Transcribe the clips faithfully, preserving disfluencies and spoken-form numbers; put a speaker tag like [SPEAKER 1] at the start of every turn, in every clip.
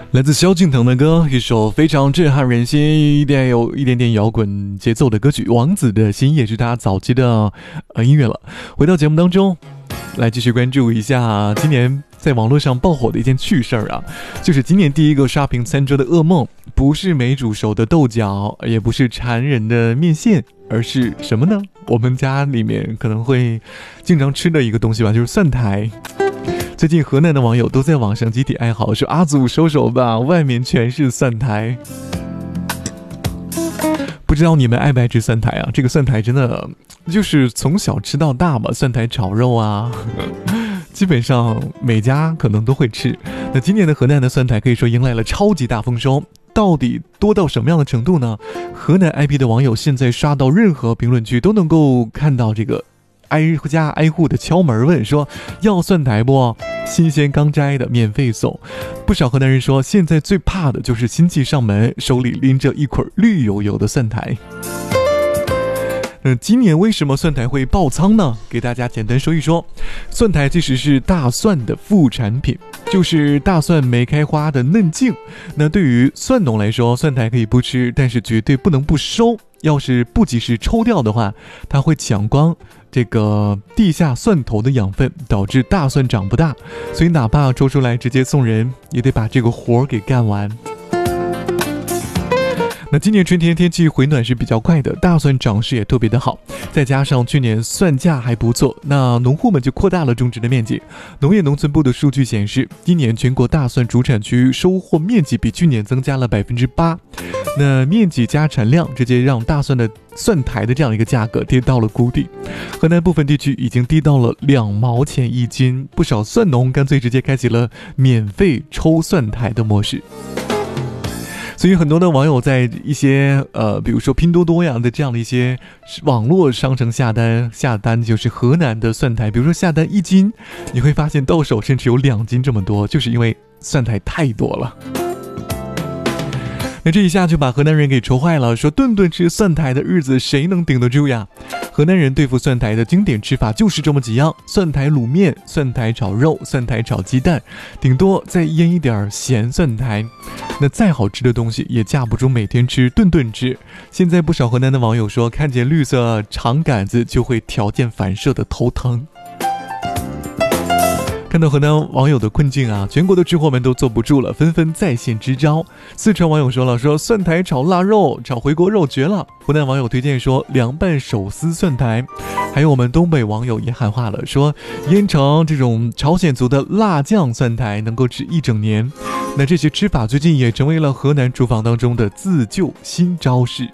[SPEAKER 1] 来自萧敬腾的歌，一首非常震撼人心，一点有一点点摇滚节奏的歌曲《王子的心》，也是他早期的呃音乐了。回到节目当中，来继续关注一下今年在网络上爆火的一件趣事儿啊，就是今年第一个刷屏餐桌的噩梦，不是没煮熟的豆角，也不是馋人的面线，而是什么呢？我们家里面可能会经常吃的一个东西吧，就是蒜苔。最近河南的网友都在网上集体哀嚎，说阿祖收手吧，外面全是蒜苔。不知道你们爱不爱吃蒜苔啊？这个蒜苔真的就是从小吃到大吧，蒜苔炒肉啊，基本上每家可能都会吃。那今年的河南的蒜苔可以说迎来了超级大丰收，到底多到什么样的程度呢？河南 I P 的网友现在刷到任何评论区都能够看到这个挨家挨户的敲门问，说要蒜苔不？新鲜刚摘的免费送。不少河南人说，现在最怕的就是亲戚上门，手里拎着一捆绿油油的蒜苔。那今年为什么蒜苔会爆仓呢？给大家简单说一说。蒜苔其实是大蒜的副产品，就是大蒜没开花的嫩茎。那对于蒜农来说，蒜苔可以不吃，但是绝对不能不收。要是不及时抽掉的话，它会抢光这个地下蒜头的养分，导致大蒜长不大。所以哪怕抽出来直接送人，也得把这个活给干完。那今年春天天气回暖是比较快的，大蒜长势也特别的好，再加上去年蒜价还不错，那农户们就扩大了种植的面积。农业农村部的数据显示，今年全国大蒜主产区收获面积比去年增加了百分之八。那面积加产量，直接让大蒜的蒜苔的这样一个价格跌到了谷底。河南部分地区已经低到了两毛钱一斤，不少蒜农干脆直接开启了免费抽蒜苔的模式。所以很多的网友在一些呃，比如说拼多多呀的这样的一些网络商城下单，下单就是河南的蒜苔，比如说下单一斤，你会发现到手甚至有两斤这么多，就是因为蒜苔太多了。那这一下就把河南人给愁坏了，说顿顿吃蒜苔的日子谁能顶得住呀？河南人对付蒜苔的经典吃法就是这么几样：蒜苔卤面、蒜苔炒肉、蒜苔炒鸡蛋，顶多再腌一点咸蒜苔。那再好吃的东西也架不住每天吃，顿顿吃。现在不少河南的网友说，看见绿色长杆子就会条件反射的头疼。看到河南网友的困境啊，全国的吃货们都坐不住了，纷纷在线支招。四川网友说了，说蒜苔炒腊肉、炒回锅肉绝了。湖南网友推荐说凉拌手撕蒜苔。还有我们东北网友也喊话了，说腌成这种朝鲜族的辣酱蒜苔能够吃一整年。那这些吃法最近也成为了河南厨房当中的自救新招式。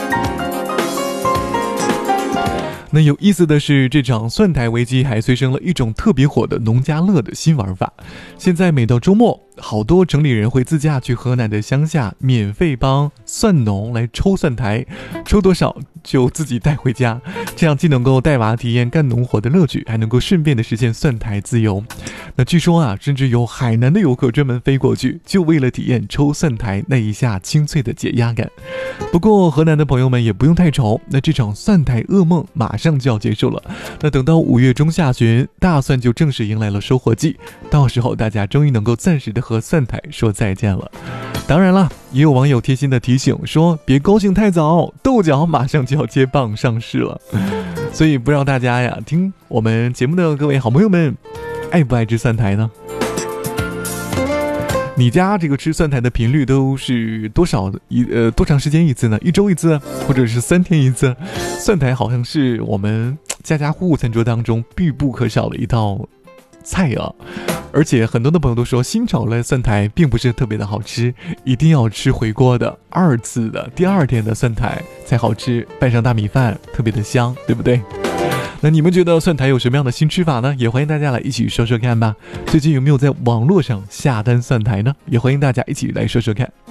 [SPEAKER 1] 那有意思的是，这场蒜苔危机还催生了一种特别火的农家乐的新玩法。现在每到周末，好多城里人会自驾去河南的乡下，免费帮蒜农来抽蒜苔，抽多少就自己带回家，这样既能够带娃体验干农活的乐趣，还能够顺便的实现蒜苔自由。那据说啊，甚至有海南的游客专门飞过去，就为了体验抽蒜苔那一下清脆的解压感。不过河南的朋友们也不用太愁，那这场蒜苔噩梦马上就要结束了。那等到五月中下旬，大蒜就正式迎来了收获季，到时候大家终于能够暂时的和蒜苔说再见了。当然了，也有网友贴心的提醒说，别高兴太早，豆角马上就要接棒上市了。所以不知道大家呀，听我们节目的各位好朋友们，爱不爱吃蒜苔呢？你家这个吃蒜苔的频率都是多少一呃多长时间一次呢？一周一次，或者是三天一次？蒜苔好像是我们家家户户餐桌当中必不可少的一道菜啊。而且很多的朋友都说，新炒的蒜苔并不是特别的好吃，一定要吃回锅的二次的第二天的蒜苔才好吃，拌上大米饭特别的香，对不对？那你们觉得蒜苔有什么样的新吃法呢？也欢迎大家来一起说说看吧。最近有没有在网络上下单蒜苔呢？也欢迎大家一起来说说看。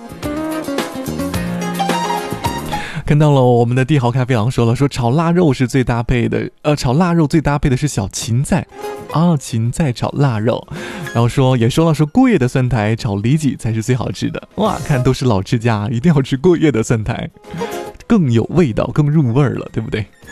[SPEAKER 1] 看到了我们的帝豪咖啡郎说了，说炒腊肉是最搭配的，呃，炒腊肉最搭配的是小芹菜啊，芹菜炒腊肉。然后说也说了，说过夜的蒜苔炒里脊才是最好吃的。哇，看都是老吃家，一定要吃过夜的蒜苔，更有味道，更入味了，对不对？